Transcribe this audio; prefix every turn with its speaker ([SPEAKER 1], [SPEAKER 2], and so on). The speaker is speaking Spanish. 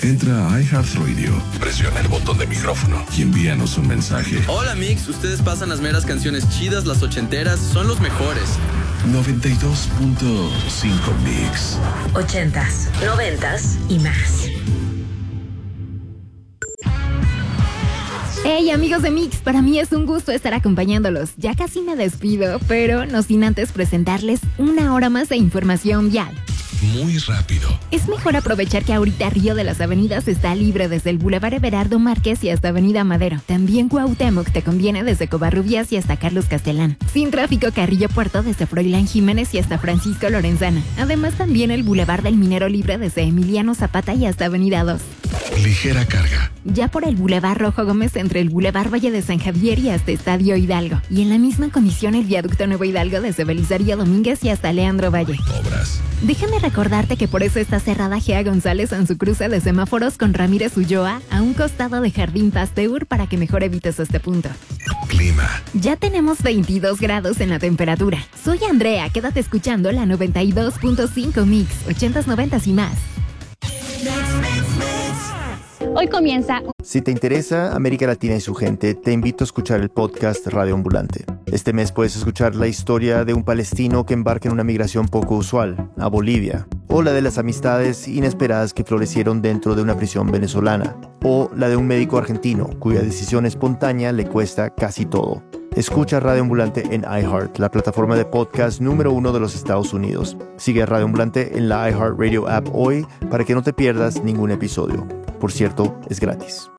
[SPEAKER 1] Entra a iHeartRadio, presiona el botón de micrófono y envíanos un mensaje.
[SPEAKER 2] Hola Mix, ustedes pasan las meras canciones chidas, las ochenteras, son los mejores.
[SPEAKER 1] 92.5 Mix.
[SPEAKER 3] 80s, 90s y más.
[SPEAKER 4] Hey amigos de Mix, para mí es un gusto estar acompañándolos. Ya casi me despido, pero no sin antes presentarles una hora más de información vial.
[SPEAKER 1] Muy rápido.
[SPEAKER 4] Es mejor aprovechar que ahorita Río de las Avenidas está libre desde el Boulevard Everardo Márquez y hasta Avenida Madero. También Cuauhtémoc te conviene desde Covarrubias y hasta Carlos Castellán. Sin tráfico Carrillo Puerto desde Froilán Jiménez y hasta Francisco Lorenzana. Además también el Boulevard del Minero libre desde Emiliano Zapata y hasta Avenida 2.
[SPEAKER 1] Ligera carga.
[SPEAKER 4] Ya por el Boulevard Rojo Gómez entre el Boulevard Valle de San Javier y hasta Estadio Hidalgo. Y en la misma condición el Viaducto Nuevo Hidalgo desde Belisario Domínguez y hasta Leandro Valle.
[SPEAKER 1] Obras.
[SPEAKER 4] Déjame recordarte que por eso está cerrada Gea González en su cruce de semáforos con Ramírez Ulloa a un costado de Jardín Pasteur para que mejor evites este punto.
[SPEAKER 1] Clima.
[SPEAKER 4] Ya tenemos 22 grados en la temperatura. Soy Andrea, quédate escuchando la 92.5 Mix, 80s, 90s y más.
[SPEAKER 5] Hoy comienza.
[SPEAKER 6] Si te interesa América Latina y su gente, te invito a escuchar el podcast Radio Ambulante. Este mes puedes escuchar la historia de un palestino que embarca en una migración poco usual, a Bolivia, o la de las amistades inesperadas que florecieron dentro de una prisión venezolana, o la de un médico argentino cuya decisión espontánea le cuesta casi todo. Escucha Radio Ambulante en iHeart, la plataforma de podcast número 1 de los Estados Unidos. Sigue a Radio Ambulante en la iHeartRadio app hoy para que no te pierdas ningún episodio. Por cierto, es gratis.